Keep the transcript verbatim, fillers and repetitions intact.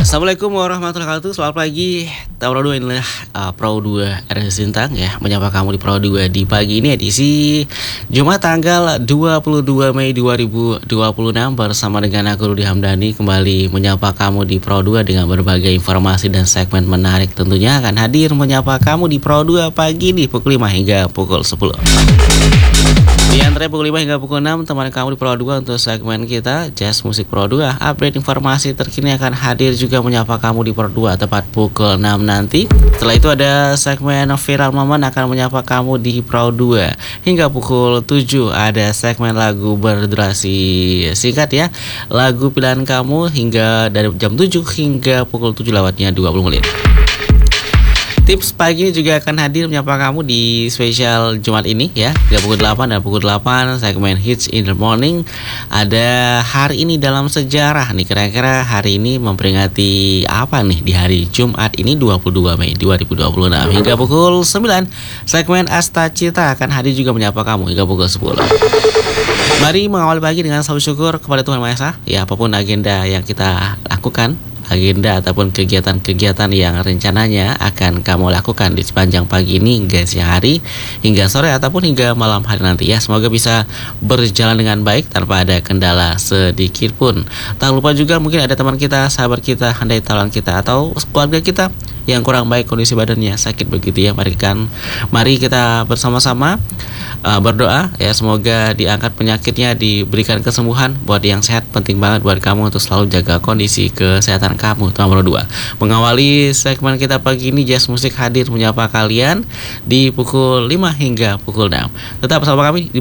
Assalamualaikum warahmatullahi wabarakatuh. Selamat pagi, Pro dua inilah uh, Pro dua R S Sintang ya, menyapa kamu di Pro dua di pagi ini edisi Jumat tanggal dua puluh dua Mei dua ribu dua puluh enam bersama dengan aku Rudi Hamdani kembali menyapa kamu di Pro dua dengan berbagai informasi dan segmen menarik tentunya akan hadir menyapa kamu di Pro dua pagi di pukul lima hingga pukul sepuluh. Di antara pukul lima hingga pukul enam teman kamu di Pro dua untuk segmen kita Jazz Musik Pro dua. Update informasi terkini akan hadir juga menyapa kamu di Pro dua tepat pukul enam nanti. Setelah itu ada segmen Viral Momen akan menyapa kamu di Pro dua. Hingga pukul tujuh ada segmen lagu berdurasi singkat ya, lagu pilihan kamu hingga dari jam tujuh hingga pukul tujuh lewatnya dua puluh menit. Tips pagi ini juga akan hadir menyapa kamu di spesial Jumat ini ya, hingga pukul delapan dan pukul delapan segmen Hits in the Morning. Ada hari ini dalam sejarah nih, kira-kira hari ini memperingati apa nih di hari Jumat ini dua puluh dua Mei dua ribu dua puluh enam. Hingga pukul sembilan segmen Asta Cita akan hadir juga menyapa kamu hingga pukul sepuluh. Mari mengawali pagi dengan selalu syukur kepada Tuhan Maha Esa ya, apapun agenda yang kita lakukan, agenda ataupun kegiatan-kegiatan yang rencananya akan kamu lakukan di sepanjang pagi ini hingga siang hari, hingga sore ataupun hingga malam hari nanti ya. Semoga bisa berjalan dengan baik tanpa ada kendala sedikit pun. Tak lupa juga mungkin ada teman kita, sahabat kita, handai talan kita atau keluarga kita yang kurang baik kondisi badannya, sakit begitu ya. Mari kan, mari kita bersama-sama uh, berdoa ya, semoga diangkat penyakitnya, diberikan kesembuhan. Buat yang sehat penting banget buat kamu untuk selalu jaga kondisi kesehatan kamu. Tuan Pro dua mengawali segmen kita pagi ini, Jazz Musik hadir menyapa kalian di pukul lima hingga pukul enam. Tetap bersama kami di